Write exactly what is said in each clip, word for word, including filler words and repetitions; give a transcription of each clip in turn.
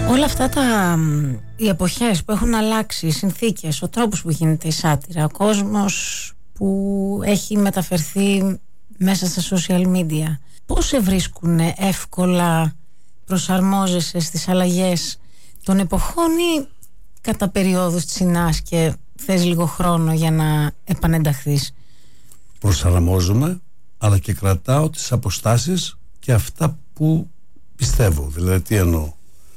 Όλα αυτά τα, οι εποχές που έχουν αλλάξει, οι συνθήκες, ο τρόπος που γίνεται η σάτυρα, ο κόσμος που έχει μεταφερθεί μέσα στα social media, πώς σε βρίσκουν εύκολα, προσαρμόζεσαι στις αλλαγές των εποχών ή κατά περιόδους τσινάς και θες λίγο χρόνο για να επανενταχθείς? Προσαρμόζομαι, αλλά και κρατάω τις αποστάσεις και αυτά που πιστεύω. Δηλαδή τι εννοώ?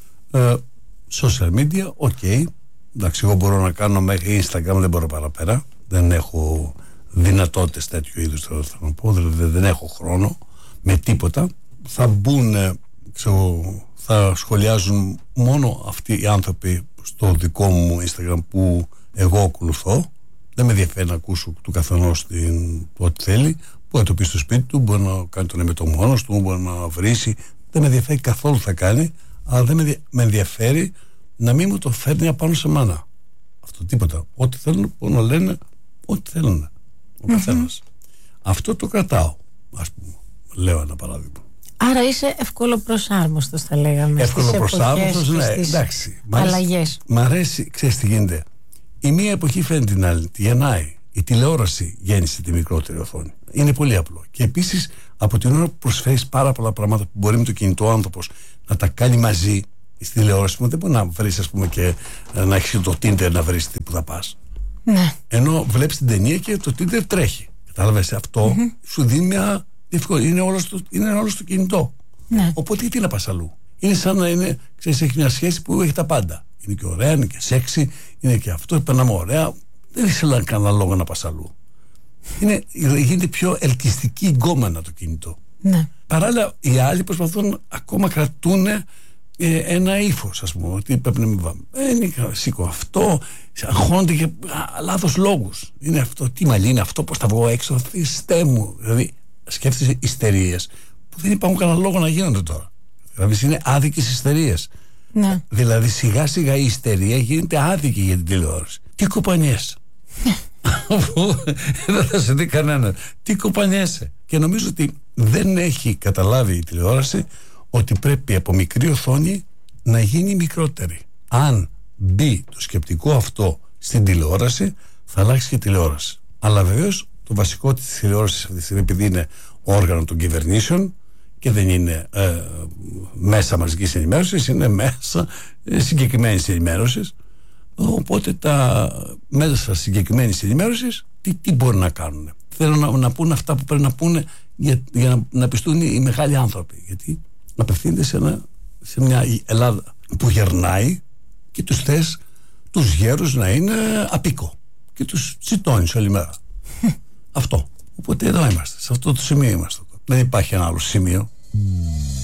Ε, social media, οκ, okay. Εντάξει, εγώ μπορώ να κάνω μέχρι Instagram, δεν μπορώ παραπέρα, δεν έχω δυνατότητες τέτοιου είδους, θέλω να πω, δηλαδή δεν έχω χρόνο με τίποτα. Θα μπουν, ξέρω, θα σχολιάζουν μόνο αυτοί οι άνθρωποι στο δικό μου Instagram που εγώ ακολουθώ. Δεν με ενδιαφέρει να ακούσω του καθενός ό,τι θέλει. Μπορεί να το πει στο σπίτι του, μπορεί να κάνει τον εμετό μόνος του, μπορεί να βρίσει. Δεν με ενδιαφέρει καθόλου θα κάνει, αλλά δεν με, με ενδιαφέρει να μην μου το φέρνει απάνω σε μάνα. Αυτό τίποτα. Ό,τι θέλουν, μπορούν να λένε ό,τι θέλουν. Ο καθένας. Mm-hmm. Αυτό το κρατάω, ας πούμε. Λέω ένα παράδειγμα. Άρα είσαι ευκολοπροσάρμοστος, θα λέγαμε. Ευκολοπροσάρμοστος, ναι, εντάξει. Αλλαγές. Μ' αρέσει, ξέρεις τι γίνεται. Η μία εποχή φαίνεται την άλλη, τη γεννάει. Η τηλεόραση γέννησε τη μικρότερη οθόνη. Είναι πολύ απλό. Και επίσης, από την ώρα που προσφέρεις πάρα πολλά πράγματα που μπορεί με το κινητό άνθρωπος να τα κάνει μαζί στη τηλεόραση μου, δεν μπορεί να βρεις, ας πούμε, και να έχεις το Tinder να βρεις τι που θα πας. Ναι. Ενώ βλέπεις την ταινία και το Tinder τρέχει. Κατάλαβες, αυτό mm-hmm. σου δίνει μια διευκολία. Είναι όλο στο, είναι όλο στο κινητό. Ναι. Οπότε γιατί να πας αλλού? Είναι σαν να είναι, ξέρεις, έχει μια σχέση που έχει τα πάντα. Είναι και ωραία, είναι και σεξι, είναι και αυτό, περνάμε ωραία. Δεν ήθελα κανένα λόγο να πας αλλού. Είναι, γίνεται πιο ελκυστική γκόμενα το κινητό. Ναι. Παράλληλα, οι άλλοι προσπαθούν, ακόμα κρατούν ε, ένα ύφος, ας πούμε, ότι πρέπει να μην πάμε. Ε, σήκω αυτό, αγχώνονται για λάθος λόγους. Είναι αυτό, τι μαλλί είναι αυτό, πώς θα βγω έξω, Χριστέ μου. Δηλαδή, σκέφτεσαι ιστερίες που δεν υπάρχουν κανένα λόγο να γίνονται τώρα. Δηλαδή, είναι άδικες ιστερίες. Ναι. Δηλαδή, σιγά σιγά η ιστερία γίνεται άδικη για την τηλεόραση. Τι κοπανιέσαι. Δεν θα σε δει κανένα. Τι κοπανιέσαι. Και νομίζω ότι δεν έχει καταλάβει η τηλεόραση ότι πρέπει από μικρή οθόνη να γίνει μικρότερη. Αν μπει το σκεπτικό αυτό στην τηλεόραση, θα αλλάξει και η τηλεόραση. Αλλά βεβαίως το βασικό της τηλεόρασης αυτή τη στιγμή, επειδή είναι όργανο των κυβερνήσεων και δεν είναι ε, μέσα μαζικής ενημέρωσης, είναι μέσα ε, συγκεκριμένης ενημέρωσης. Οπότε τα μέσα συγκεκριμένης ενημέρωσης τι, τι μπορούν να κάνουν? Θέλουν να, να πούνε αυτά που πρέπει να πούνε για, για να, να πιστούν οι, οι μεγάλοι άνθρωποι. Γιατί απευθύνονται σε, ένα, σε μια Ελλάδα που γερνάει και τους θες τους γέρους να είναι απίκο και τους τσιτώνεις όλη μέρα. Αυτό. Οπότε εδώ είμαστε, σε αυτό το σημείο είμαστε. Δεν υπάρχει ένα άλλο σημείο.